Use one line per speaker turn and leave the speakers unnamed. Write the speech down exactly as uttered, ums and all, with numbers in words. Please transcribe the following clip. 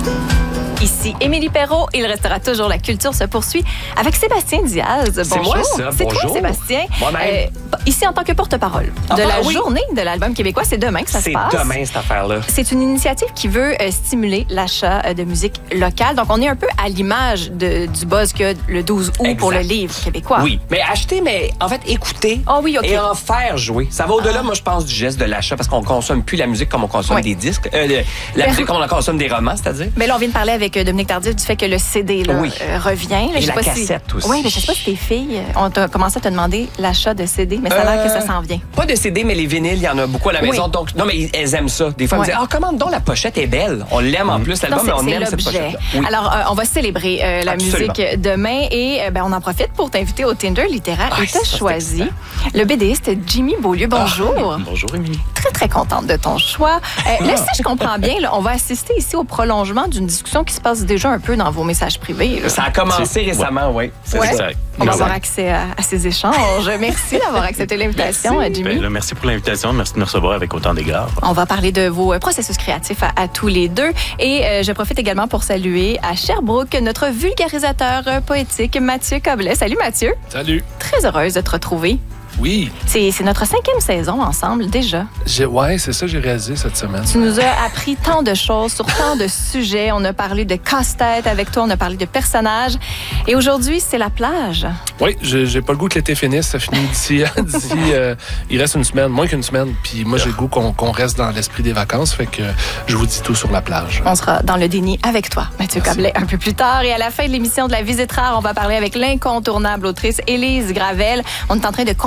Ici Émilie Perrault. Il restera toujours La Culture se poursuit avec Sébastien Diaz. Bonjour.
C'est moi, ça.
C'est
Bonjour.
toi, Sébastien.
Moi-même.
Euh, ici, en tant que porte-parole
Ah,
de la
oui.
journée de l'album québécois. C'est demain que ça se passe.
C'est demain, cette affaire-là.
C'est une initiative qui veut euh, stimuler l'achat euh, de musique locale. Donc, on est un peu à l'image de- du buzz qu'il y a le douze août
Exact.
pour le livre québécois.
Oui, mais acheter, mais en fait, écouter
Ah oui, OK.
et en faire jouer. Ça va au-delà, moi, je pense, du geste de l'achat parce qu'on consomme plus la musique comme on consomme
Oui.
des disques. Euh, le- la
Mais-
musique comme on en consomme des romans, c'est-à-dire.
Mais là, on vient de parler avec euh, Dominique Tardif du fait que le C D là,
Oui.
euh, revient. Là,
Et
je sais
la
pas
cassette
si...
aussi.
Oui, mais je sais pas si tes filles euh, ont t- commencé à te demander l'achat de C D, mais ça a l'air que ça s'en vient.
Pas de C D, mais les vinyles, il y en a beaucoup à la
Oui.
maison. Donc, non, mais elles aiment ça. Des fois,
Ouais.
elles me disent, ah, comment donc la pochette est belle. On l'aime en plus,
Non,
l'album, mais on
c'est
aime cette
l'objet.
pochette-là. Oui.
Alors, euh, on va célébrer euh, la
Absolument.
musique demain et euh, ben, on en profite pour t'inviter au Tinder littéraire.
Ah,
et tu as
ça, c'est
choisi
excitant.
le BDiste Jimmy Beaulieu. Bonjour.
Bonjour, Émilie.
Très, très contente de ton choix. Euh, là, si je comprends bien, là, on va assister ici au prolongement d'une discussion qui se passe déjà un peu dans vos messages privés. là.
Ça a commencé
C'est-
récemment, oui. C'est
Ouais.
ça.
Exact.
On va
Exact.
avoir accès à, à ces échanges. Merci d'avoir accepté l'invitation, euh, Jimmy.
Ben là, merci pour l'invitation. Merci de nous recevoir avec autant d'égards.
On va parler de vos euh, processus créatifs à, à tous les deux. Et euh, je profite également pour saluer à Sherbrooke notre vulgarisateur euh, poétique, Mathieu Coblet. Salut Mathieu.
Salut.
Très heureuse de te retrouver.
Oui.
C'est c'est notre cinquième saison ensemble déjà.
J'ai, ouais, c'est ça que j'ai réalisé cette semaine.
Tu nous as appris tant de choses sur tant de sujets. On a parlé de casse-tête avec toi, on a parlé de personnages. Et aujourd'hui, c'est la plage.
Oui, j'ai, j'ai pas le goût que l'été finisse. Ça finit d'ici. d'ici euh, il reste une semaine, moins qu'une semaine. Puis moi, j'ai le goût qu'on, qu'on reste dans l'esprit des vacances. Fait que je vous dis tout sur la plage.
On sera dans le déni avec toi, Mathieu
Merci.
Coblet, un peu plus tard. Et à la fin de l'émission de La Visite Rare, on va parler avec l'incontournable autrice Élise Gravel. On est en train de